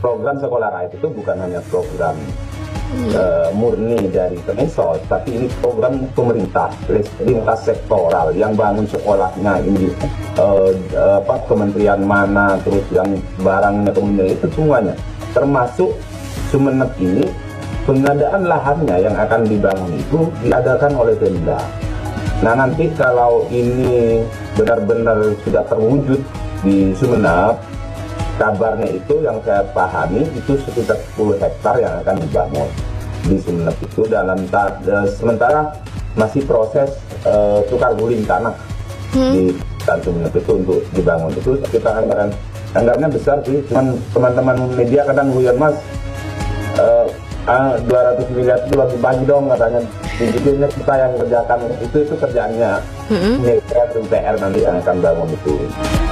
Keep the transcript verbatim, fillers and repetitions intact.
program sekolah rakyat itu bukan hanya program uh, murni dari Kemensos, tapi ini program pemerintah lintas sektoral yang bangun sekolahnya ini uh, uh, apa kementerian mana, terus yang barangnya kemudian itu semuanya, termasuk Sumeneb ini pengadaan lahannya yang akan dibangun itu diadakan oleh Pemda. Nah nanti kalau ini benar-benar sudah terwujud di Sumeneb, kabarnya itu yang saya pahami itu sekitar sepuluh hektar yang akan dibangun di Sumeneb itu dalam uh, sementara masih proses uh, tukar guling tanah hmm. di Sumeneb itu untuk dibangun. Itu kita anggaran anggarannya besar sih, cuman teman-teman media kadang guyon, Mas, uh, uh, dua ratus miliar itu lagi bagi dong katanya, jadinya kita yang kerjakan itu itu kerjaannya hmm. P R nanti yang akan bangun itu.